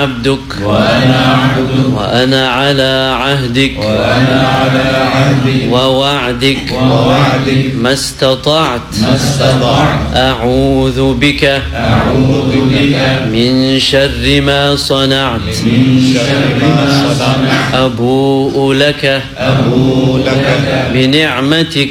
عبدك وأنا على عهدك ووعدك ما استطعت أعوذ بك من شر ما صنعت أبوء لك بنعمتك